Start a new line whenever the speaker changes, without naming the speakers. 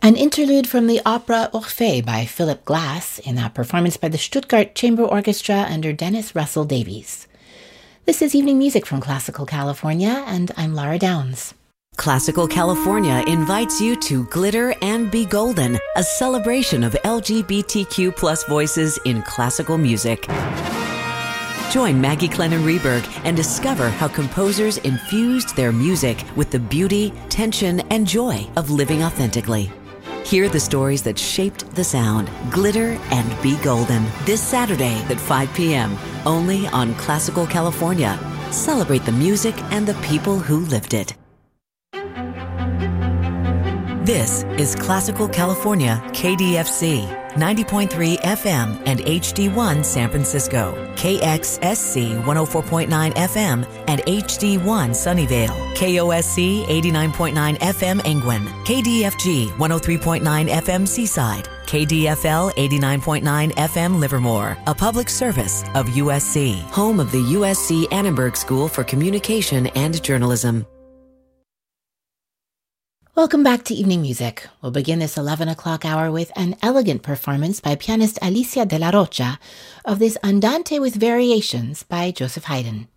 An interlude from the opera Orphée by Philip Glass in a performance by the Stuttgart Chamber Orchestra under Dennis Russell Davies. This is Evening Music from Classical California, and I'm Laura Downs.
Classical California invites you to Glitter and Be Golden, a celebration of LGBTQ plus voices in classical music. Join Maggie Clennon Reberg and discover how composers infused their music with the beauty, tension, and joy of living authentically. Hear the stories that shaped the sound. Glitter and Be Golden. This Saturday at 5 p.m. only on Classical California. Celebrate the music and the people who lived it. This is Classical California, KDFC, 90.3 FM and HD1 San Francisco, KXSC 104.9 FM and HD1 Sunnyvale, KOSC 89.9 FM Angwin, KDFG 103.9 FM Seaside, KDFL 89.9 FM Livermore, a public service of USC, home of the USC Annenberg School for Communication and Journalism.
Welcome back to Evening Music. We'll begin this 11 o'clock hour with an elegant performance by pianist Alicia de la Rocha of this Andante with Variations by Joseph Haydn.